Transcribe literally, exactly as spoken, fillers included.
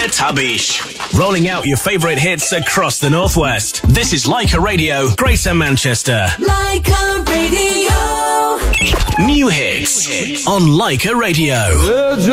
Teletubbies. Rolling out your favourite hits across the Northwest. This is Leica Radio, Greater Manchester. Leica Radio. New hits on Leica Radio.